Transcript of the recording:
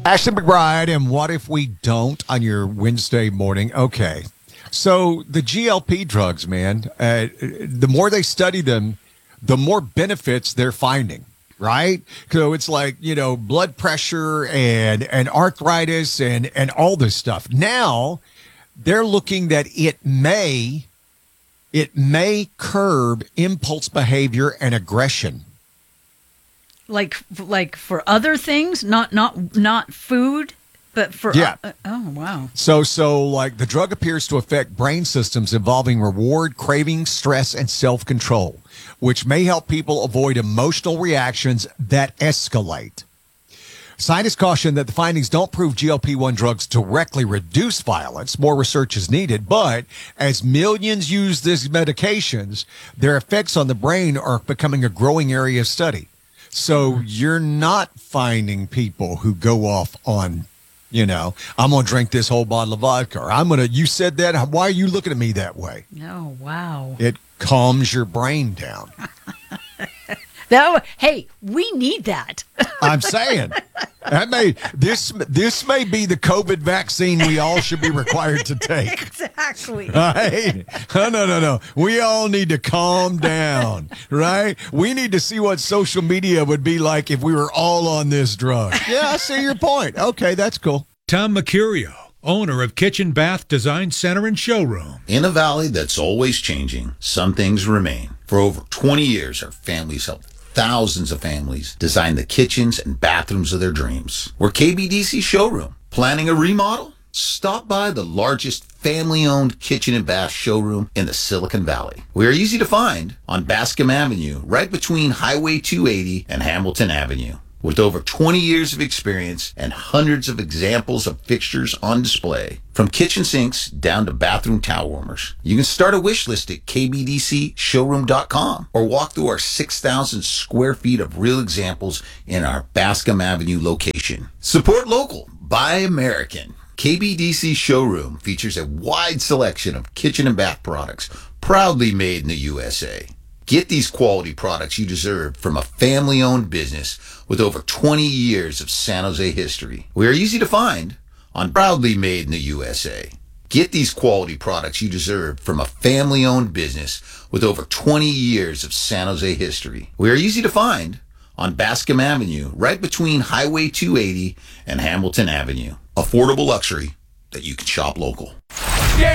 Ashley McBride, and what if we don't on your Wednesday morning? Okay. So the GLP drugs, man, the more they study them, the more benefits they're finding, right? So it's like, blood pressure and arthritis and all this stuff. Now they're looking that it may curb impulse behavior and aggression. Like for other things, not food, but for oh wow. So like the drug appears to affect brain systems involving reward, craving, stress, and self-control, which may help people avoid emotional reactions that escalate. Scientists caution that the findings don't prove GLP-1 drugs directly reduce violence. More research is needed, but as millions use these medications, their effects on the brain are becoming a growing area of study. So you're not finding people who go off on, I'm going to drink this whole bottle of vodka. Or you said that. Why are you looking at me that way? Oh, wow. It calms your brain down. Hey, we need that. I'm saying this may be the COVID vaccine we all should be required to take. Exactly. Right? No. We all need to calm down, right? We need to see what social media would be like if we were all on this drug. Yeah, I see your point. Okay, that's cool. Tom Mercurio, owner of Kitchen Bath Design Center and Showroom. In a valley that's always changing, some things remain. For over 20 years, our family's helped thousands of families design the kitchens and bathrooms of their dreams. We're KBDC Showroom. Planning a remodel? Stop by the largest family-owned kitchen and bath showroom in the Silicon Valley. We are easy to find on Bascom Avenue, right between Highway 280 and Hamilton Avenue. With over 20 years of experience and hundreds of examples of fixtures on display, from kitchen sinks down to bathroom towel warmers, you can start a wish list at kbdcshowroom.com or walk through our 6,000 square feet of real examples in our Bascom Avenue location. Support local. Buy American. KBDC Showroom features a wide selection of kitchen and bath products proudly made in the USA. Get these quality products you deserve from a family-owned business with over 20 years of San Jose history. We are easy to find on Proudly Made in the USA. Get these quality products you deserve from a family-owned business with over 20 years of San Jose history. We are easy to find on Bascom Avenue, right between Highway 280 and Hamilton Avenue. Affordable luxury that you can shop local.